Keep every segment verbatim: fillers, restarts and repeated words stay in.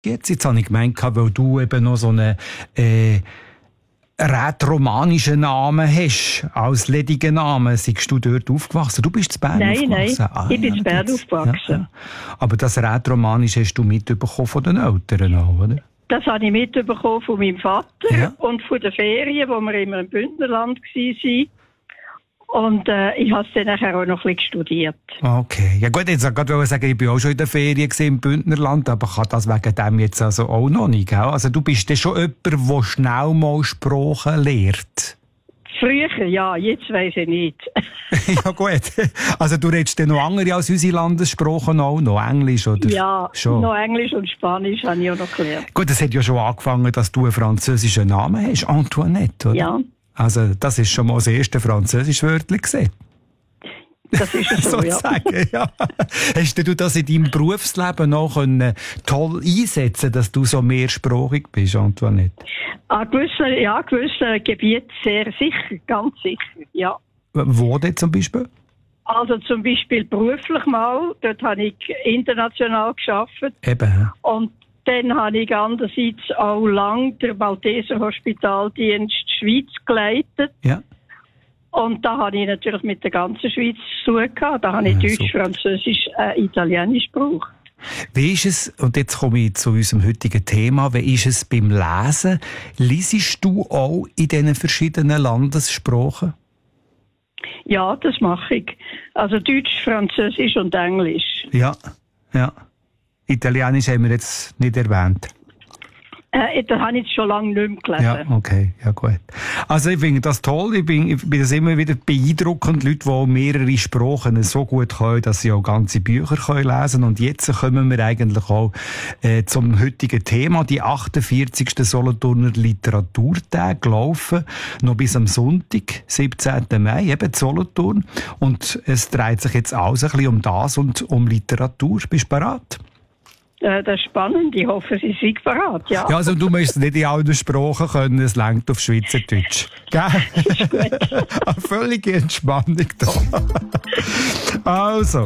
Jetzt, jetzt habe ich gemeint, weil du eben noch so einen äh, rätromanischen Namen hast, als ledigen Namen. Seist du dort aufgewachsen? Du bist in Bern nein, aufgewachsen? Nein, ah, ich bin ja, in Bern das, aufgewachsen. Ja, ja. Aber das Rätromanische hast du mitbekommen von den Eltern auch, oder? Das habe ich mitbekommen von meinem Vater ja. und von den Ferien, wo wir immer im Bündnerland waren. Und äh, ich habe es dann nachher auch noch ein bisschen studiert. Okay. Ja gut, jetzt wollte ich sagen, ich bin auch schon in der Ferien im Bündnerland, aber kann das wegen dem jetzt also auch noch nicht, gell? Also du bist dann schon jemand, der schnell mal Sprachen lernt. Früher, ja, jetzt weiss ich nicht. Ja gut. Also du redest dann noch andere als unsere Landessprachen auch, noch Englisch, oder? Ja, schon. Noch Englisch und Spanisch habe ich auch noch gelernt. Gut, es hat ja schon angefangen, dass du einen französischen Namen hast, Antoinette, oder? Ja. Also das ist schon mal das erste französische Wörtchen gesehen. Das ist es so, ja. ja. Hast du das in deinem Berufsleben noch können toll einsetzen, dass du so mehrsprachig bist, Antoinette? An gewissen, ja, gewissen Gebieten sehr sicher, ganz sicher, ja. Wo denn zum Beispiel? Also zum Beispiel beruflich mal, dort habe ich international gearbeitet. Eben. Und dann habe ich andererseits auch lang den Malteser Hospitaldienst Schweiz geleitet. Ja. Und da habe ich natürlich mit der ganzen Schweiz zu tun gehabt. Da habe ich ja, Deutsch, super. Französisch, äh, Italienisch gebraucht. Wie ist es, und jetzt komme ich zu unserem heutigen Thema, wie ist es beim Lesen? Liesest du auch in diesen verschiedenen Landessprachen? Ja, das mache ich. Also Deutsch, Französisch und Englisch. Ja, ja. Italienisch haben wir jetzt nicht erwähnt. Äh, da habe ich jetzt schon lange nicht mehr gelesen. Ja, okay, ja gut. Also ich finde das toll, ich bin, ich bin das immer wieder beeindruckend, Leute, die mehrere Sprachen so gut können, dass sie auch ganze Bücher können lesen. Und jetzt kommen wir eigentlich auch äh, zum heutigen Thema. Die achtundvierzigsten Solothurner Literaturtage laufen noch bis am Sonntag, siebzehnten Mai, eben Solothurn. Und es dreht sich jetzt alles ein bisschen um das und um Literatur. Bist du bereit? Das ist spannend. Ich hoffe, Sie sind bereit, ja. Ja, also du musst nicht in allen Sprachen können, es reicht auf Schweizerdeutsch. Gell? Ist gut. Eine völlige Entspannung da. Also,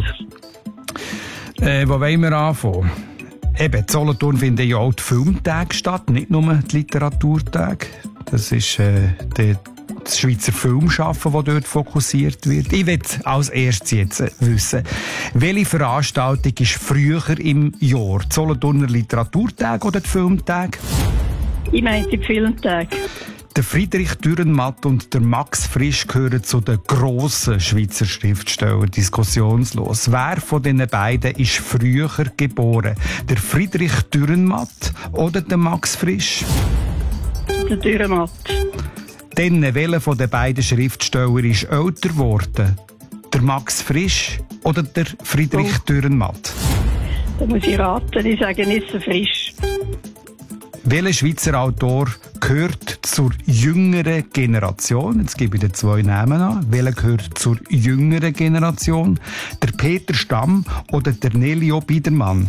äh, wo wollen wir anfangen? Eben, in Solothurn finden ja auch die Filmtage statt, nicht nur die Literaturtage. Das ist äh, der das Schweizer Filmschaffen, das dort fokussiert wird. Ich will als erstes jetzt wissen, welche Veranstaltung ist früher im Jahr? Die Solothurner Literaturtag oder die Filmtag? Ich meine die Filmtag. Der Friedrich Dürrenmatt und der Max Frisch gehören zu den grossen Schweizer Schriftstellern, diskussionslos. Wer von diesen beiden ist früher geboren? Der Friedrich Dürrenmatt oder der Max Frisch? Der Dürrenmatt. Dann, welcher von den beiden Schriftstellern ist älter geworden? Der Max Frisch oder der Friedrich oh. Dürrenmatt? Da muss ich raten, ich sage nicht so Frisch. Welcher Schweizer Autor gehört zur jüngeren Generation? Jetzt gebe ich dir zwei Namen an. Welcher gehört zur jüngeren Generation? Der Peter Stamm oder der Nelio Biedermann?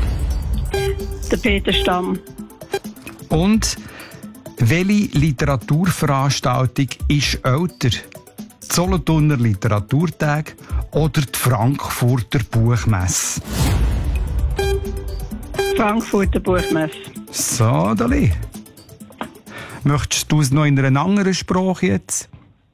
Der Peter Stamm. Und welche Literaturveranstaltung ist älter? Die Solothurner Literaturtag oder die Frankfurter Buchmesse? Frankfurter Buchmesse. So, Dali. Möchtest du es noch in einer anderen Sprache jetzt?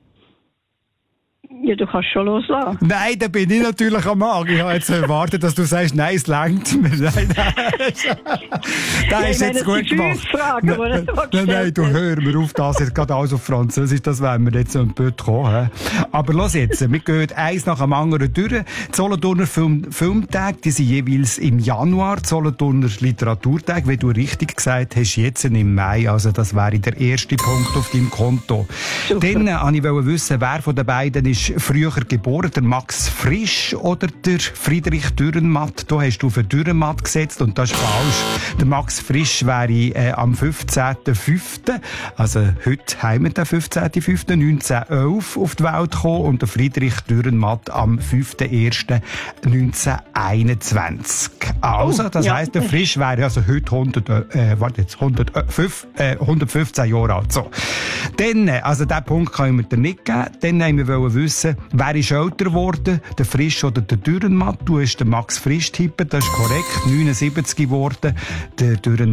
Ja, du kannst schon loslassen. Nein, da bin ich natürlich am Mann. Ich habe jetzt erwartet, dass du sagst, nein, es reicht mir. Nein, nein. Das ist jetzt gut gemacht. Fragen, nein, nein, nein, du hör mir auf, das jetzt gerade alles auf Französisch, das werden wir jetzt so ein bisschen kommen. Aber los jetzt, wir gehen eins nach dem anderen durch. Die Solothurner Film, Filmtage, die sind jeweils im Januar, die Solothurner Literaturtag, wie du richtig gesagt hast, jetzt im Mai, also das wäre der erste Punkt auf deinem Konto. Super. Dann wollte ich wissen, wer von den beiden ist früher geboren, der Max Frisch oder der Friedrich Dürrenmatt? Da hast du für Dürrenmatt gesetzt und das ist falsch. Der Max Frisch wäre äh, am fünfzehnten fünften also heute haben wir den fünfzehnten fünften neunzehnhundertelf auf die Welt gekommen und der Friedrich Dürrenmatt am fünften ersten neunzehnhunderteinundzwanzig. Also, das oh, ja. heisst, der Frisch wäre also heute hundert, äh, warte jetzt, hundertfünf, äh, hundertfünfzehn Jahre alt. So. Dann, also diesen Punkt können wir dir nicht geben. Dann haben wir wissen, wissen, wer ist älter geworden, der Frisch oder der Dürrenmatt. Du hast den Max Frisch tippen, das ist korrekt, neunundsiebzig geworden. Der Dürrenmatt